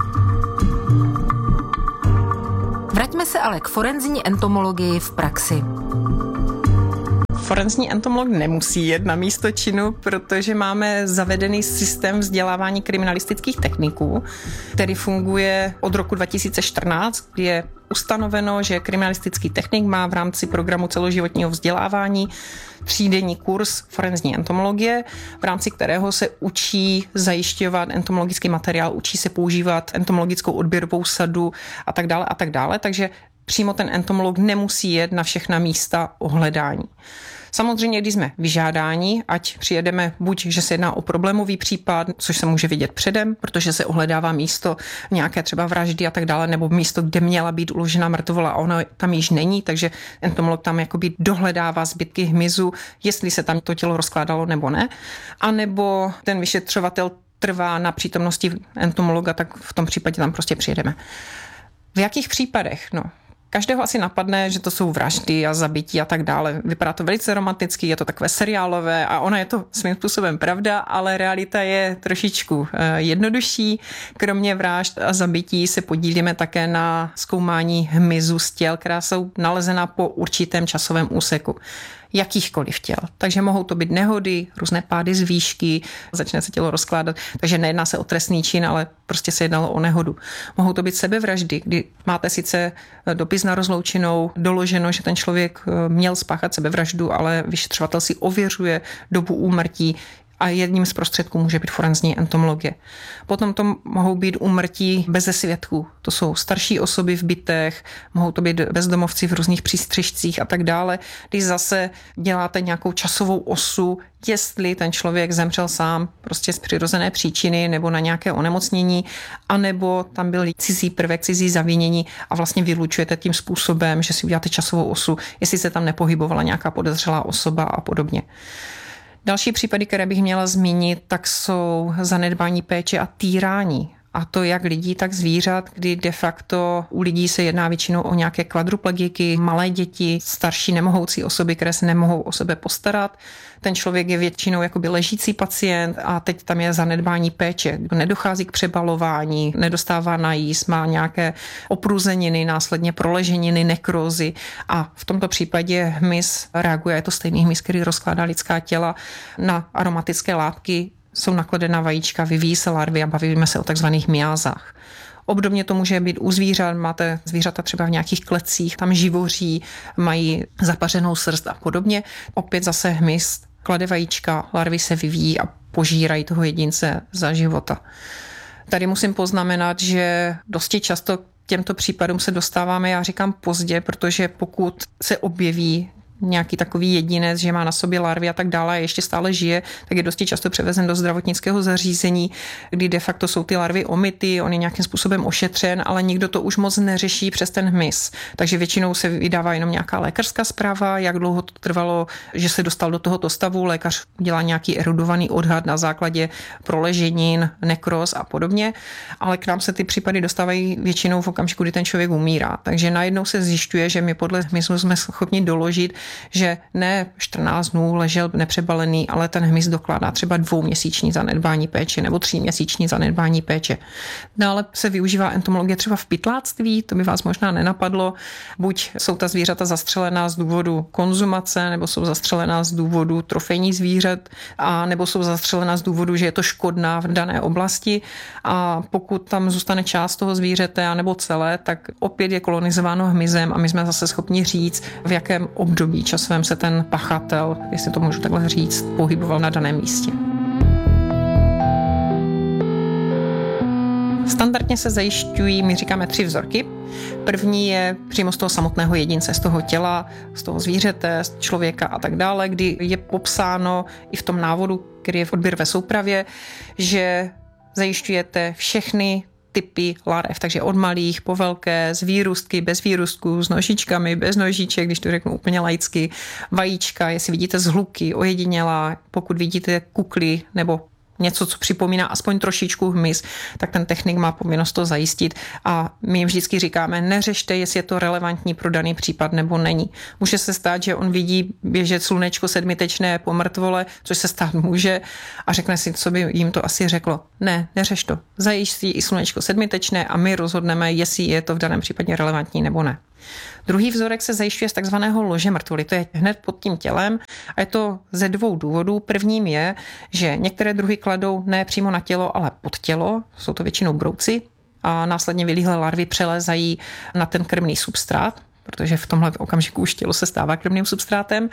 Vraťme se ale k forenzní entomologii v praxi. Forenzní entomolog nemusí jet na místo činu, protože máme zavedený systém vzdělávání kriminalistických techniků, který funguje od roku dva tisíce čtrnáct, kdy je ustanoveno, že kriminalistický technik má v rámci programu celoživotního vzdělávání třídenní kurz forenzní entomologie, v rámci kterého se učí zajišťovat entomologický materiál, učí se používat entomologickou odběrovou sadu a tak dále a tak dále, takže přímo ten entomolog nemusí jet na všechna místa ohledání. Samozřejmě, když jsme vyžádáni, ať přijedeme buď, že se jedná o problémový případ, což se může vidět předem, protože se ohledává místo nějaké třeba vraždy a tak dále, nebo místo, kde měla být uložena mrtvola a ona tam již není, takže entomolog tam jakoby dohledává zbytky hmyzu, jestli se tam to tělo rozkládalo nebo ne. A nebo ten vyšetřovatel trvá na přítomnosti entomologa, tak v tom případě tam prostě přijedeme. V jakých případech? No, každého asi napadne, že to jsou vraždy a zabití a tak dále. Vypadá to velice romanticky, je to takové seriálové a ona je to svým způsobem pravda, ale realita je trošičku jednodušší. Kromě vražd a zabití se podílíme také na zkoumání hmyzu z těl, která jsou nalezena po určitém časovém úseku. Jakýchkoliv těl. Takže mohou to být nehody, různé pády z výšky, začne se tělo rozkládat, takže nejedná se o trestný čin, ale prostě se jednalo o nehodu. Mohou to být sebevraždy, kdy máte sice dopis na rozloučenou, doloženo, že ten člověk měl spáchat sebevraždu, ale vyšetřovatel si ověřuje dobu úmrtí, a jedním z prostředků může být forenzní entomologie. Potom to mohou být úmrtí beze svědků. To jsou starší osoby v bytech, mohou to být bezdomovci v různých přístřežcích a tak dále. Když zase děláte nějakou časovou osu, jestli ten člověk zemřel sám prostě z přirozené příčiny nebo na nějaké onemocnění, anebo tam byl cizí prvek, cizí zavinění a vlastně vylučujete tím způsobem, že si uděláte časovou osu, jestli se tam nepohybovala nějaká podezřelá osoba a podobně. Další případy, které bych měla zmínit, tak jsou zanedbání péče a týrání. A to jak lidí, tak zvířat, kdy de facto u lidí se jedná většinou o nějaké kvadruplegiky, malé děti, starší nemohoucí osoby, které se nemohou o sebe postarat. Ten člověk je většinou jakoby ležící pacient a teď tam je zanedbání péče. Nedochází k přebalování, nedostává najíst, má nějaké opruzeniny, následně proleženiny, nekrózy a v tomto případě hmyz reaguje, je to stejný hmyz, který rozkládá lidská těla na aromatické látky, jsou nakladena vajíčka, vyvíjí se larvy a bavíme se o takzvaných miázách. Obdobně to může být u zvířat, máte zvířata třeba v nějakých klecích, tam živoří, mají zapařenou srst a podobně. Opět zase hmyz klade vajíčka, larvy se vyvíjí a požírají toho jedince za života. Tady musím poznamenat, že dosti často k těmto případům se dostáváme, já říkám pozdě, protože pokud se objeví nějaký takový jedinec, že má na sobě larvy a tak dále a ještě stále žije, tak je dosti často převezen do zdravotnického zařízení, kdy de facto jsou ty larvy omyty, on je nějakým způsobem ošetřen, ale nikdo to už moc neřeší přes ten hmyz. Takže většinou se vydává jenom nějaká lékařská zpráva, jak dlouho to trvalo, že se dostal do tohoto stavu, lékař dělá nějaký erudovaný odhad na základě proleženin, nekroz a podobně, ale k nám se ty případy dostávají většinou v okamžiku, kdy ten člověk umírá. Takže najednou se zjišťuje, že my podle hmyzu jsme schopni doložit, že ne čtrnáct dnů ležel nepřebalený, ale ten hmyz dokládá třeba dvouměsíční zanedbání péče nebo tříměsíční zanedbání péče. Dále se využívá entomologie třeba v pytláctví, to by vás možná nenapadlo. Buď jsou ta zvířata zastřelená z důvodu konzumace, nebo jsou zastřelená z důvodu trofejní zvířat, a nebo jsou zastřelená z důvodu, že je to škodná v dané oblasti. A pokud tam zůstane část toho zvířete, nebo celé, tak opět je kolonizováno hmyzem a my jsme zase schopni říct, v jakém období časovém se ten pachatel, jestli to můžu takhle říct, pohyboval na daném místě. Standardně se zajišťují, my říkáme, tři vzorky. První je přímo z toho samotného jedince, z toho těla, z toho zvířete, z člověka a tak dále, kdy je popsáno i v tom návodu, který je v odběrové soupravě, že zajišťujete všechny typy larev, takže od malých po velké, z výrůstky, bez výrůstků, s nožičkami, bez nožiček, když to řeknu úplně laicky, vajíčka, jestli vidíte zhluky, ojedinělá, pokud vidíte kukly nebo něco, co připomíná aspoň trošičku hmyz, tak ten technik má povinnost to zajistit a my jim vždycky říkáme, neřešte, jestli je to relevantní pro daný případ nebo není. Může se stát, že on vidí běžet slunečko sedmitečné po mrtvole, což se stát může a řekne si, co by jim to asi řeklo. Ne, neřeš to. Zajistí i slunečko sedmitečné a my rozhodneme, jestli je to v daném případě relevantní nebo ne. Druhý vzorek se zajišťuje z takzvaného lože mrtvoly, to je hned pod tím tělem a je to ze dvou důvodů. Prvním je, že některé druhy kladou ne přímo na tělo, ale pod tělo, jsou to většinou brouci a následně vylíhlé larvy přelézají na ten krmný substrát, protože v tomhle okamžiku už tělo se stává krmným substrátem.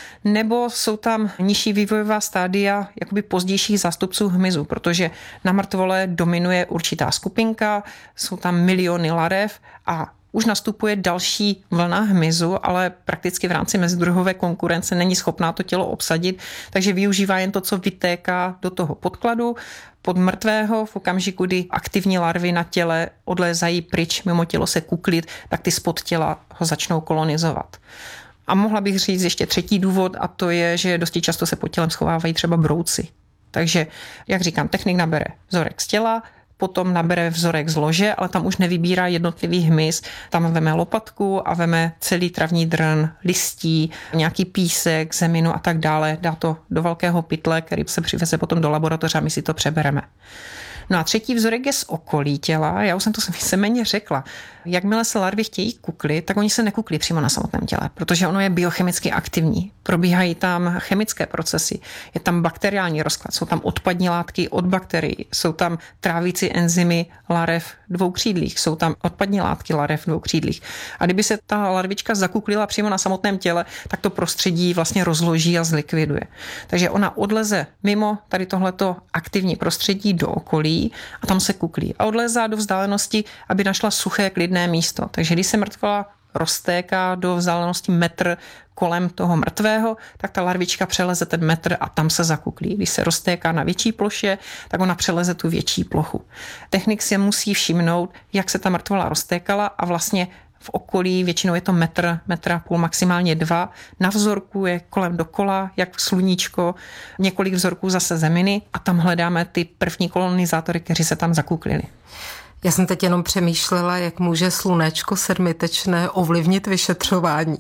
Nebo jsou tam nižší vývojová stádia jakoby pozdějších zástupců hmyzu, protože na mrtvole dominuje určitá skupinka, jsou tam miliony larev a už nastupuje další vlna hmyzu, ale prakticky v rámci mezidruhové konkurence není schopná to tělo obsadit, takže využívá jen to, co vytéká do toho podkladu. Pod mrtvého v okamžiku, kdy aktivní larvy na těle odlézají pryč, mimo tělo se kuklit, tak ty spod těla ho začnou kolonizovat. A mohla bych říct ještě třetí důvod a to je, že dosti často se pod tělem schovávají třeba brouci. Takže, jak říkám, technik nabere vzorek z těla, potom nabere vzorek z lože, ale tam už nevybírá jednotlivý hmyz, tam veme lopatku a veme celý travní drn, listí, nějaký písek, zeminu a tak dále, dá to do velkého pytle, který se přiveze potom do laboratoře a my si to přebereme. No a třetí vzorek je z okolí těla. Já už jsem to víceméně řekla. Jakmile se larvy chtějí kuklit, tak oni se nekuklí přímo na samotném těle, protože ono je biochemicky aktivní. Probíhají tam chemické procesy, je tam bakteriální rozklad, jsou tam odpadní látky od bakterií, jsou tam trávící enzymy larev dvoukřídlých, jsou tam odpadní látky larev dvoukřídlých. A kdyby se ta larvička zakuklila přímo na samotném těle, tak to prostředí vlastně rozloží a zlikviduje. Takže ona odleze mimo tady tohleto aktivní prostředí do okolí a tam se kuklí. A odlezá do vzdálenosti, aby našla suché klidné místo. Takže když se mrtvola roztéká do vzdálenosti metr kolem toho mrtvého, tak ta larvička přeleze ten metr a tam se zakuklí. Když se roztéká na větší ploše, tak ona přeleze tu větší plochu. Technik si musí všimnout, jak se ta mrtvola roztékala a vlastně v okolí, většinou je to metr, metr a půl, maximálně dva. Na vzorku je kolem dokola, jak sluníčko, několik vzorků zase zeminy a tam hledáme ty první kolonizátory, kteří se tam zakuklili. Já jsem teď jenom přemýšlela, jak může slunečko sedmitečné ovlivnit vyšetřování.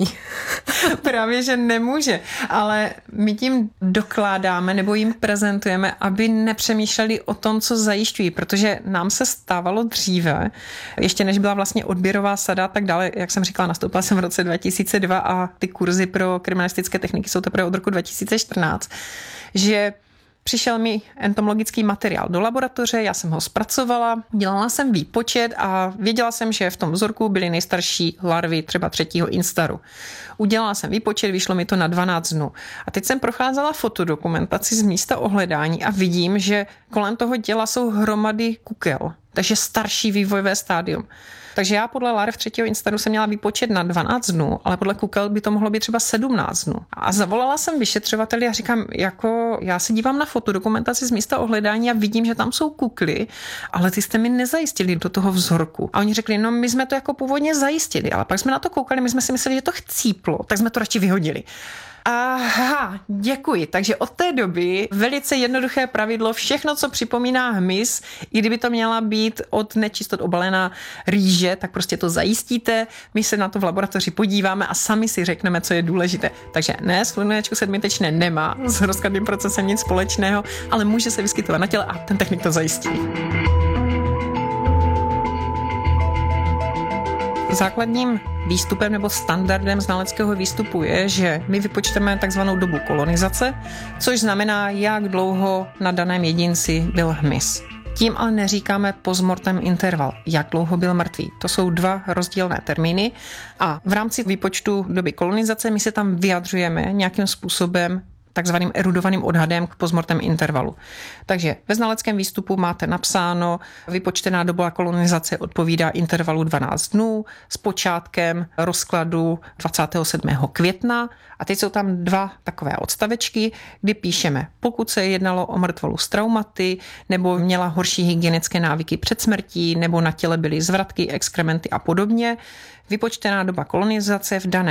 Právě, že nemůže, ale my tím dokládáme nebo jim prezentujeme, aby nepřemýšleli o tom, co zajišťují, protože nám se stávalo dříve, ještě než byla vlastně odběrová sada a tak dále, jak jsem říkala, nastoupila jsem v roce dva tisíce dva a ty kurzy pro kriminalistické techniky jsou teprve od roku dva tisíce čtrnáct, že přišel mi entomologický materiál do laboratoře, já jsem ho zpracovala, dělala jsem výpočet a věděla jsem, že v tom vzorku byly nejstarší larvy třeba třetího instaru. Udělala jsem výpočet, vyšlo mi to na dvanáct dnů. A teď jsem procházela fotodokumentaci z místa ohledání a vidím, že kolem toho těla jsou hromady kukel, takže starší vývojové stádium. Takže já podle larev třetího instaru jsem měla výpočet na dvanáct dnů, ale podle kukel by to mohlo být třeba sedmnáct dnů. A zavolala jsem vyšetřovateli a říkám, jako já se dívám na fotodokumentaci z místa ohledání a vidím, že tam jsou kukly, ale ty jste mi nezajistili do toho vzorku. A oni řekli, no my jsme to jako původně zajistili, ale pak jsme na to koukali, my jsme si mysleli, že to chcíplo, tak jsme to radši vyhodili. Aha, děkuji. Takže od té doby velice jednoduché pravidlo, všechno, co připomíná hmyz, i kdyby to měla být od nečistot obalená rýže, tak prostě to zajistíte. My se na to v laboratoři podíváme a sami si řekneme, co je důležité. Takže ne, slunečko sedmitečné nemá s rozkladným procesem nic společného, ale může se vyskytovat na těle a ten technik to zajistí. Základním výstupem nebo standardem znaleckého výstupu je, že my vypočteme takzvanou dobu kolonizace, což znamená, jak dlouho na daném jedinci byl hmyz. Tím ale neříkáme postmortem interval, jak dlouho byl mrtvý. To jsou dva rozdílné termíny a v rámci výpočtu doby kolonizace my se tam vyjadřujeme nějakým způsobem takzvaným erudovaným odhadem k postmortem intervalu. Takže ve znaleckém výstupu máte napsáno, vypočtená doba kolonizace odpovídá intervalu dvanáct dnů s počátkem rozkladu dvacátého sedmého května a teď jsou tam dva takové odstavečky, kdy píšeme, pokud se jednalo o mrtvolu s traumaty nebo měla horší hygienické návyky před smrtí nebo na těle byly zvratky, exkrementy a podobně, vypočtená doba kolonizace v daném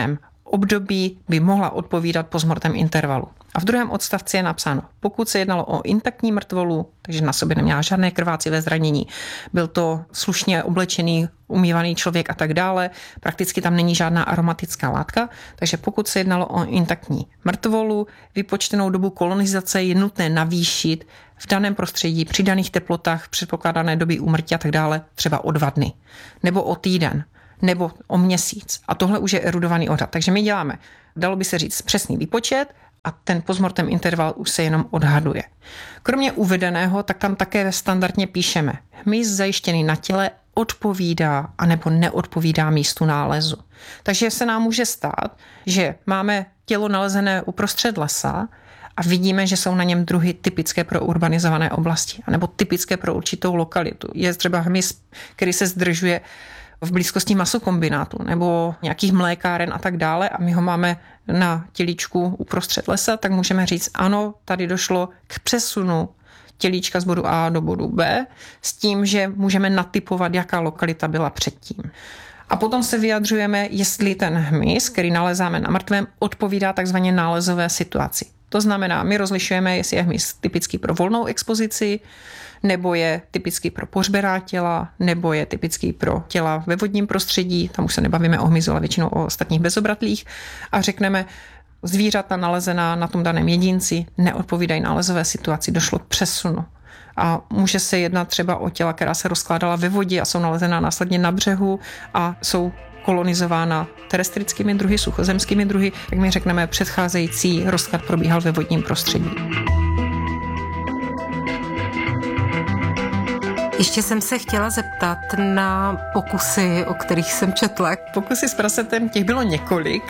období by mohla odpovídat postmortem intervalu. A v druhém odstavci je napsáno, pokud se jednalo o intaktní mrtvolu, takže na sobě neměla žádné krvácivé zranění, byl to slušně oblečený, umývaný člověk a tak dále, prakticky tam není žádná aromatická látka, takže pokud se jednalo o intaktní mrtvolu, vypočtenou dobu kolonizace je nutné navýšit v daném prostředí, při daných teplotách, předpokládané doby úmrtí a tak dále, třeba o dva dny, nebo o týden, nebo o měsíc. A tohle už je erudovaný odhad. Takže my děláme, dalo by se říct, přesný výpočet a ten postmortem interval už se jenom odhaduje. Kromě uvedeného, tak tam také standardně píšeme, hmyz zajištěný na těle odpovídá anebo neodpovídá místu nálezu. Takže se nám může stát, že máme tělo nalezené uprostřed lesa a vidíme, že jsou na něm druhy typické pro urbanizované oblasti anebo typické pro určitou lokalitu. Je třeba hmyz, který se zdržuje v blízkosti masokombinátu nebo nějakých mlékáren a tak dále a my ho máme na tělíčku uprostřed lesa, tak můžeme říct, ano, tady došlo k přesunu tělíčka z bodu A do bodu B s tím, že můžeme natypovat, jaká lokalita byla předtím. A potom se vyjadřujeme, jestli ten hmyz, který nalezáme na mrtvém, odpovídá takzvaně nálezové situaci. To znamená, my rozlišujeme, jestli je hmyz typický pro volnou expozici, nebo je typický pro pohřbená těla, nebo je typický pro těla ve vodním prostředí, tam už se nebavíme o hmyzu, ale většinou o ostatních bezobratlých, a řekneme, zvířata nalezená na tom daném jedinci neodpovídají nálezové situaci, došlo k přesunu. A může se jednat třeba o těla, která se rozkládala ve vodě a jsou nalezená následně na břehu a jsou kolonizována terestrickými druhy, suchozemskými druhy, tak my řekneme, předcházející rozklad probíhal ve vodním prostředí. Ještě jsem se chtěla zeptat na pokusy, o kterých jsem četla. Pokusy s prasetem, těch bylo několik,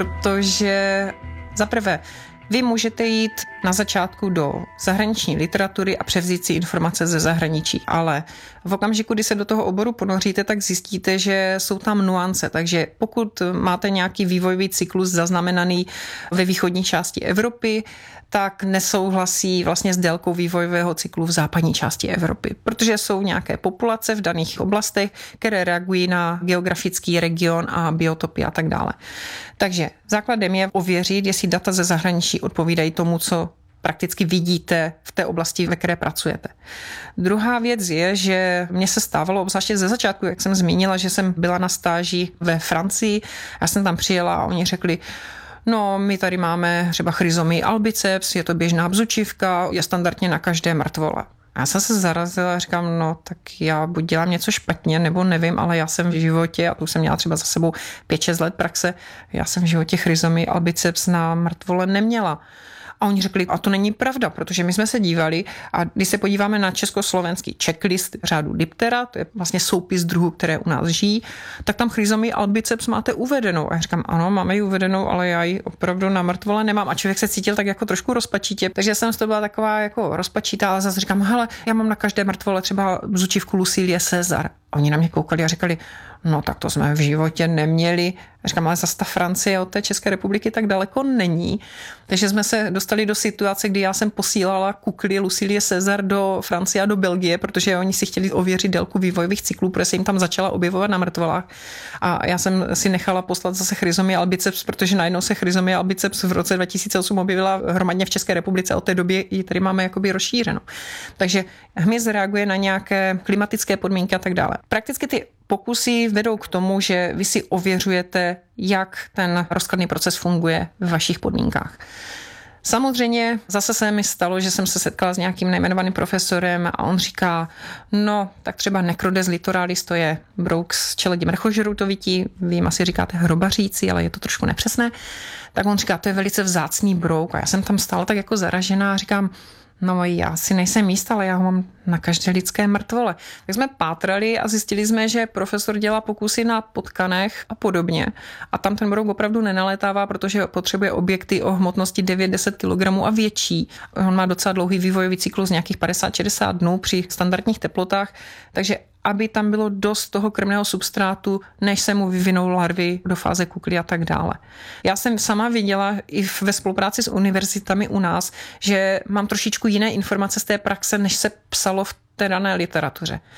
protože za prvé, vy můžete jít na začátku do zahraniční literatury a převzít si informace ze zahraničí, ale v okamžiku, kdy se do toho oboru ponoříte, tak zjistíte, že jsou tam nuance, takže pokud máte nějaký vývojový cyklus zaznamenaný ve východní části Evropy, tak nesouhlasí vlastně s délkou vývojového cyklu v západní části Evropy, protože jsou nějaké populace v daných oblastech, které reagují na geografický region a biotopy a tak dále. Takže základem je ověřit, jestli data ze zahraničí odpovídají tomu, co prakticky vidíte v té oblasti, ve které pracujete. Druhá věc je, že mně se stávalo, obzvláště ze začátku, jak jsem zmínila, že jsem byla na stáži ve Francii, já jsem tam přijela a oni řekli, no, my tady máme třeba chryzomii albiceps, je to běžná bzučivka, je standardně na každé mrtvole. Já jsem se zarazila a říkám, no tak já buď dělám něco špatně, nebo nevím, ale já jsem v životě, a tu jsem měla třeba za sebou pět šest let praxe, já jsem v životě chryzomii albiceps na mrtvole neměla. A oni řekli, a to není pravda, protože my jsme se dívali a když se podíváme na československý checklist řádu Diptera, to je vlastně soupis druhů, které u nás žijí, tak tam chryzomii albiceps máte uvedenou. A já říkám, ano, máme ji uvedenou, ale já ji opravdu na mrtvole nemám. A člověk se cítil tak jako trošku rozpačitě, takže jsem z toho byla taková jako rozpačitá, ale zase říkám, hele, já mám na každé mrtvole třeba bzučivku Lucilie Cezar. A oni na mě koukali a říkali, no tak to jsme v životě neměli. A říkám, ale zase ta Francie od té České republiky tak daleko není. Takže jsme se dostali do situace, kdy já jsem posílala kukly Lucilie Cezar do Francie a do Belgie, protože oni si chtěli ověřit délku vývojových cyklů, protože se jim tam začala objevovat na mrtvolách. A já jsem si nechala poslat zase chryzomii albiceps, protože najednou se chryzomie albiceps v roce dva tisíce osm objevila hromadně v České republice a od té doby ji tady máme jakoby rozšířeno. Takže hmyz reaguje na nějaké klimatické podmínky a tak dále. Prakticky ty pokusy vedou k tomu, že vy si ověřujete, jak ten rozkladný proces funguje v vašich podmínkách. Samozřejmě zase se mi stalo, že jsem se setkala s nějakým nejmenovaným profesorem a on říká, no tak třeba Necrodes litoralis, to je brouk z čeledi mrchožroutovití, vy jim asi říkáte hrobaříci, ale je to trošku nepřesné, tak on říká, to je velice vzácný brouk a já jsem tam stála tak jako zaražená a říkám, no já si nejsem jistá, ale já ho mám na každé lidské mrtvole. Tak jsme pátrali a zjistili jsme, že profesor dělá pokusy na potkanech a podobně. A tam ten brouk opravdu nenalétává, protože potřebuje objekty o hmotnosti devět až deset kilogramů a větší. On má docela dlouhý vývojový cyklus, nějakých padesát až šedesát dnů při standardních teplotách, takže aby tam bylo dost toho krmného substrátu, než se mu vyvinou larvy do fáze kukly a tak dále. Já jsem sama viděla i ve spolupráci s univerzitami u nás, že mám trošičku jiné informace z té praxe, než se psalo v té dané literatuře.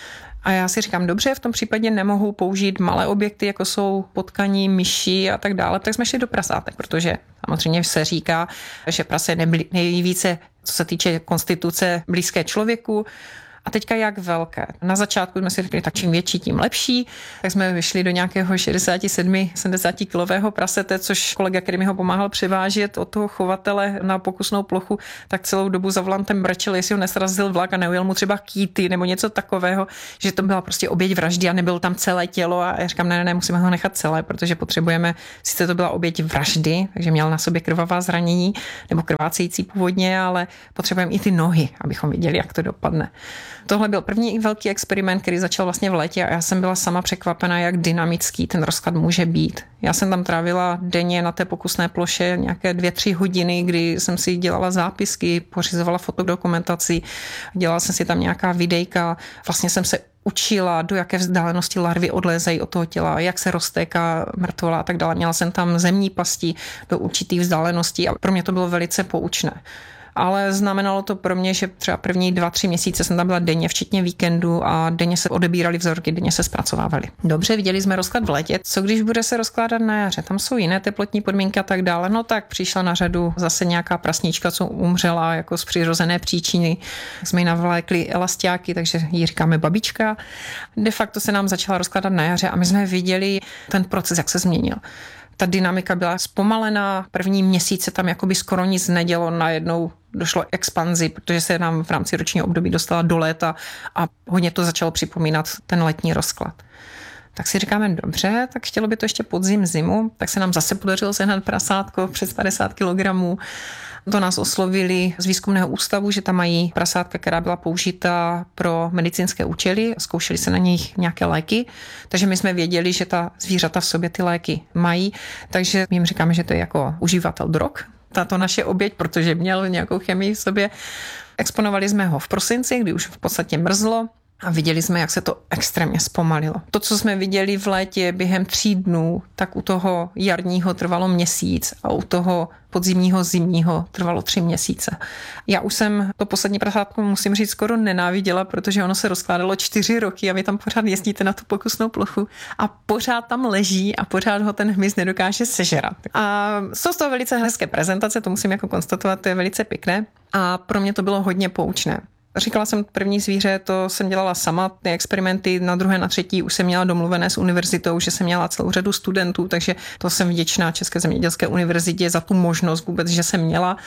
A já si říkám, dobře, v tom případě nemohu použít malé objekty, jako jsou potkaní, myši a tak dále, tak jsme šli do prasátek, protože samozřejmě se říká, že prase je nejvíce, co se týče konstituce, blízké člověku. A teďka jak velké. Na začátku jsme si řekli, tak čím větší, tím lepší. Tak jsme vyšli do nějakého šedesát sedm sedmdesát kilového prasete, což kolega, který mi ho pomáhal převážet od toho chovatele na pokusnou plochu, tak celou dobu za volantem brečel, jestli ho nesrazil vlak a neujel mu třeba kýty nebo něco takového, že to byla prostě oběť vraždy a nebylo tam celé tělo. A já říkám, ne, ne, ne, musíme ho nechat celé, protože potřebujeme, sice to byla oběť vraždy, takže měl na sobě krvavá zranění nebo krvácející původně, ale potřebujeme i ty nohy, abychom viděli, jak to dopadne. Tohle byl první velký experiment, který začal vlastně v létě a já jsem byla sama překvapená, jak dynamický ten rozklad může být. Já jsem tam trávila denně na té pokusné ploše nějaké dvě, tři hodiny, kdy jsem si dělala zápisky, pořizovala fotodokumentaci, dělala jsem si tam nějaká videjka, vlastně jsem se učila, do jaké vzdálenosti larvy odlézají od toho těla, jak se roztéká mrtvola a tak dále. Měla jsem tam zemní pasti do určitých vzdáleností a pro mě to bylo velice poučné. Ale znamenalo to pro mě, že třeba první dva, tři měsíce jsem tam byla denně, včetně víkendu a denně se odebíraly vzorky, denně se zpracovávaly. Dobře, viděli jsme rozklad v létě. Co když bude se rozkládat na jaře? Tam jsou jiné teplotní podmínky a tak dále. No tak přišla na řadu zase nějaká prasnička, co umřela jako z přirozené příčiny. Jsme ji navlékli elastiáky, takže jí říkáme babička. De facto se nám začala rozkládat na jaře a my jsme viděli ten proces, jak se změnil. Ta dynamika byla zpomalená, první měsíce tam jakoby skoro nic nedělo, najednou došlo k expanzi, protože se nám v rámci ročního období dostala do léta a hodně to začalo připomínat ten letní rozklad. Tak si říkáme, dobře, tak chtělo by to ještě podzim, zimu, tak se nám zase podařilo sehnat prasátko přes padesát kilogramů. To nás oslovili z výzkumného ústavu, že tam mají prasátka, která byla použita pro medicínské účely, zkoušeli se na nich nějaké léky, takže my jsme věděli, že ta zvířata v sobě ty léky mají, takže my jim říkáme, že to je jako uživatel drog, tato naše oběť, protože měl nějakou chemii v sobě. Exponovali jsme ho v prosinci, kdy už v podstatě mrzlo, a viděli jsme, jak se to extrémně zpomalilo. To, co jsme viděli v létě během tří dnů, tak u toho jarního trvalo měsíc a u toho podzimního zimního trvalo tři měsíce. Já už jsem to poslední prasátko, musím říct, skoro nenáviděla, protože ono se rozkládalo čtyři roky a vy tam pořád jezdíte na tu pokusnou plochu a pořád tam leží a pořád ho ten hmyz nedokáže sežrat. A jsou z toho velice hezké prezentace, to musím jako konstatovat, to je velice pěkné a pro mě to bylo hodně poučné. Říkala jsem, první zvíře, to jsem dělala sama, ty experimenty, na druhé, na třetí už jsem měla domluvené s univerzitou, že jsem měla celou řadu studentů, takže to jsem vděčná České zemědělské univerzitě za tu možnost vůbec, že jsem měla.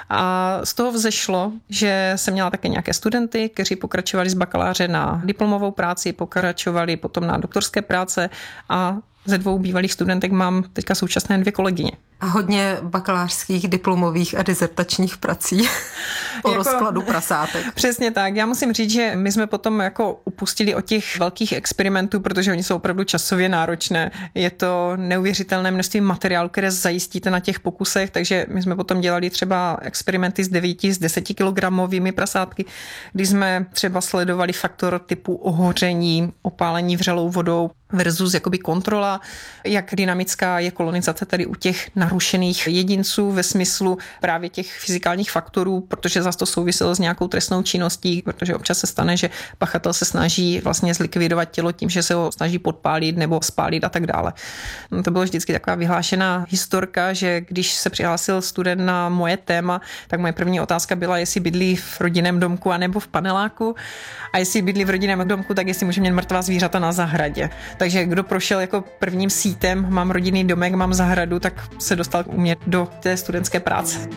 A z toho vzešlo, že jsem měla také nějaké studenty, kteří pokračovali z bakaláře na diplomovou práci, pokračovali potom na doktorské práce a ze dvou bývalých studentek mám teďka současné dvě kolegyně. A hodně bakalářských, diplomových a dizertačních prací o jako, rozkladu prasátek. Přesně tak. Já musím říct, že my jsme potom jako upustili od těch velkých experimentů, protože oni jsou opravdu časově náročné. Je to neuvěřitelné množství materiálu, které zajistíte na těch pokusech, takže my jsme potom dělali třeba experimenty s devíti, s deseti kilogramovými prasátky, kdy jsme třeba sledovali faktor typu ohoření, opálení vřelou vodou versus jakoby kontrola, jak dynamická je kolonizace tady u těch narušených jedinců ve smyslu právě těch fyzikálních faktorů, protože zase to souviselo s nějakou trestnou činností, protože občas se stane, že pachatel se snaží vlastně zlikvidovat tělo tím, že se ho snaží podpálit nebo spálit a tak dále. To bylo vždycky taková vyhlášená historka, že když se přihlásil student na moje téma, tak moje první otázka byla, jestli bydlí v rodinném domku anebo v paneláku, a jestli bydlí v rodinném domku, tak jestli může mít mrtvá zvířata na zahradě. Takže kdo prošel jako prvním sítem, mám rodinný domek, mám zahradu, tak se dostal u mě do té studentské práce.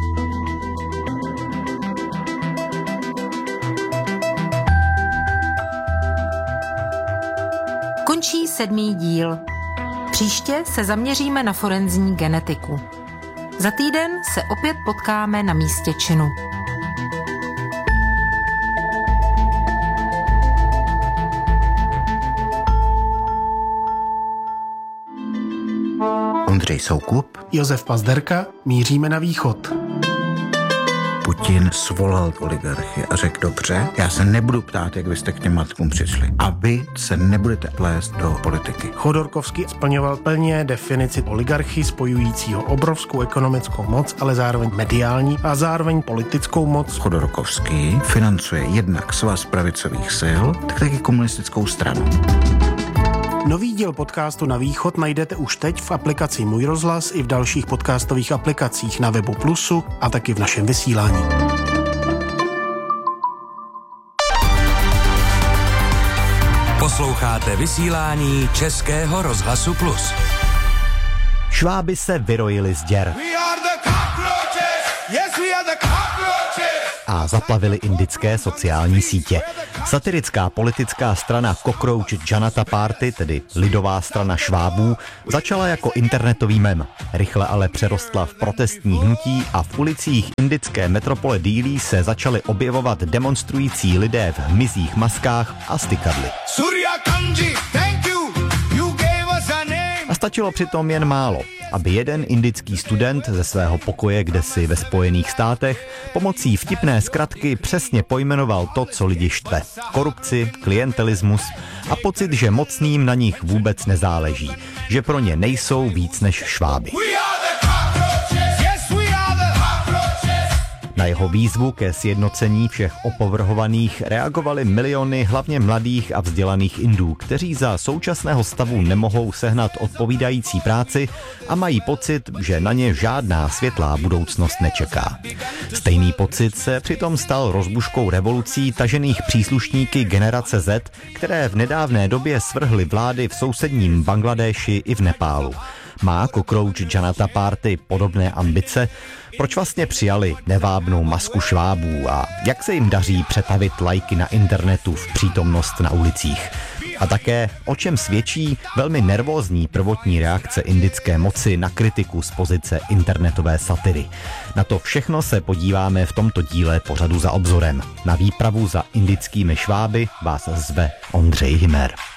Končí sedmý díl. Příště se zaměříme na forenzní genetiku. Za týden se opět potkáme na místě činu. Ondřej Soukup, Josef Pazderka, míříme na východ. Putin svolal oligarchy a řekl, dobře, já se nebudu ptát, jak vy jste k těm matkům přišli. A vy se nebudete plést do politiky. Chodorkovský splňoval plně definici oligarchy spojujícího obrovskou ekonomickou moc, ale zároveň mediální a zároveň politickou moc. Chodorkovský financuje jednak Svaz pravicových sil, tak taky komunistickou stranu. Nový díl podcastu Na východ najdete už teď v aplikaci Můj rozhlas i v dalších podcastových aplikacích na webu Plusu a taky v našem vysílání. Posloucháte vysílání Českého rozhlasu Plus. Šváby se vyrojili z děr a zaplavili indické sociální sítě. Satirická politická strana Cockroach Janata Party, tedy lidová strana Švábů, začala jako internetový mem. Rychle ale přerostla v protestní hnutí a v ulicích indické metropole Dillí se začaly objevovat demonstrující lidé v hmyzích maskách a stykadly. A stačilo přitom jen málo, aby jeden indický student ze svého pokoje kdesi ve Spojených státech pomocí vtipné zkratky přesně pojmenoval to, co lidi štve. Korupci, klientelismus a pocit, že mocným na nich vůbec nezáleží, že pro ně nejsou víc než šváby. Na jeho výzvu ke sjednocení všech opovrhovaných reagovali miliony hlavně mladých a vzdělaných Indů, kteří za současného stavu nemohou sehnat odpovídající práci a mají pocit, že na ně žádná světlá budoucnost nečeká. Stejný pocit se přitom stal rozbuškou revolucí tažených příslušníky generace Z, které v nedávné době svrhly vlády v sousedním Bangladéši i v Nepálu. Má Cockroach Janata Party podobné ambice? Proč vlastně přijali nevábnou masku švábů a jak se jim daří přetavit lajky na internetu v přítomnost na ulicích? A také, o čem svědčí velmi nervózní prvotní reakce indické moci na kritiku z pozice internetové satiry. Na to všechno se podíváme v tomto díle pořadu Za obzorem. Na výpravu za indickými šváby vás zve Ondřej Hymer.